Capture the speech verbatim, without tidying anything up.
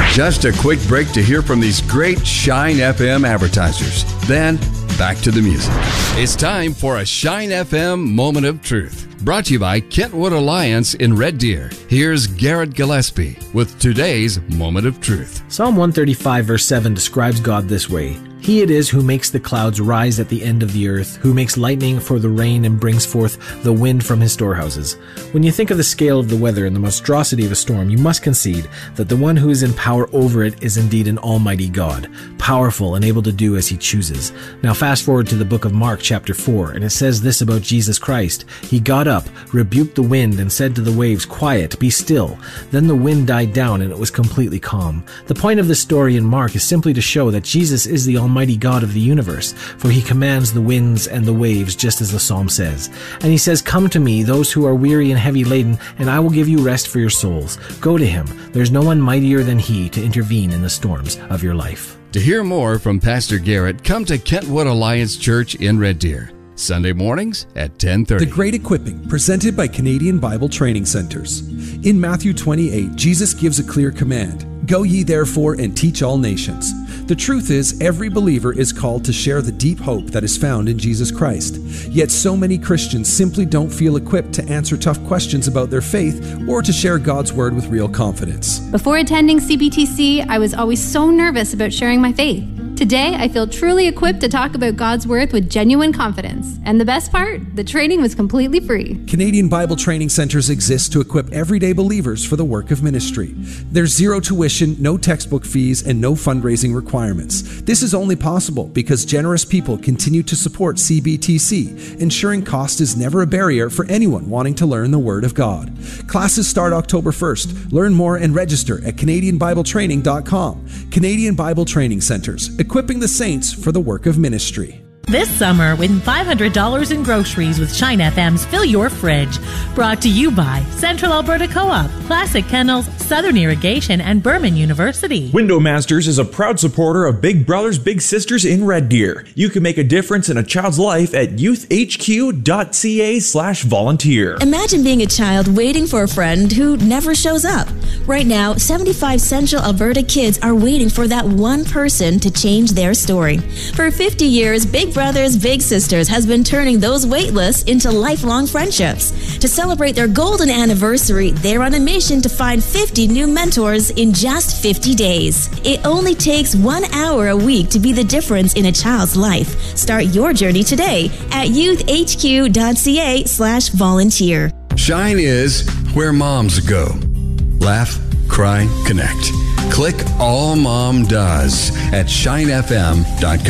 Just a quick break to hear from these great Shine F M advertisers. Then, back to the music. It's time for a Shine F M Moment of Truth. Brought to you by Kentwood Alliance in Red Deer. Here's Garrett Gillespie with today's Moment of Truth. Psalm one thirty-five verse seven describes God this way. He it is who makes the clouds rise at the end of the earth, who makes lightning for the rain and brings forth the wind from his storehouses. When you think of the scale of the weather and the monstrosity of a storm, you must concede that the one who is in power over it is indeed an almighty God, powerful and able to do as he chooses. Now fast forward to the book of Mark chapter four, and it says this about Jesus Christ. He got up, rebuked the wind, and said to the waves, "Quiet, be still." Then the wind died down and it was completely calm. The point of this story in Mark is simply to show that Jesus is the Almighty God of the universe, for he commands the winds and the waves, just as the psalm says. And he says, "Come to me, those who are weary and heavy laden, and I will give you rest for your souls." Go to him. There's no one mightier than he to intervene in the storms of your life. To hear more from Pastor Garrett, come to Kentwood Alliance Church in Red Deer. Sunday mornings at ten thirty. The Great Equipping, presented by Canadian Bible Training Centers. In Matthew twenty-eight, Jesus gives a clear command. Go ye therefore and teach all nations. The truth is, every believer is called to share the deep hope that is found in Jesus Christ. Yet so many Christians simply don't feel equipped to answer tough questions about their faith or to share God's Word with real confidence. Before attending C B T C, I was always so nervous about sharing my faith. Today, I feel truly equipped to talk about God's Word with genuine confidence. And the best part, the training was completely free. Canadian Bible Training Centers exist to equip everyday believers for the work of ministry. There's zero tuition, no textbook fees, and no fundraising requirements. This is only possible because generous people continue to support C B T C, ensuring cost is never a barrier for anyone wanting to learn the Word of God. Classes start October first. Learn more and register at Canadian Bible Training dot com. Canadian Bible Training Centers, equipping the saints for the work of ministry. This summer, win five hundred dollars in groceries with Shine F M's Fill Your Fridge. Brought to you by Central Alberta Co-op, Classic Kennels, Southern Irrigation, and Berman University. Window Masters is a proud supporter of Big Brothers Big Sisters in Red Deer. You can make a difference in a child's life at youthhq.ca slash volunteer. Imagine being a child waiting for a friend who never shows up. Right now, seventy-five Central Alberta kids are waiting for that one person to change their story. For fifty years, Big Brothers Big Sisters has been turning those wait lists into lifelong friendships. To celebrate their golden anniversary, they're on a mission to find fifty new mentors in just fifty days. It only takes one hour a week to be the difference in a child's life. Start your journey today at youthhq.ca slash volunteer. Shine is where moms go. Laugh, cry, connect. Click All Mom Does at shine f m dot com.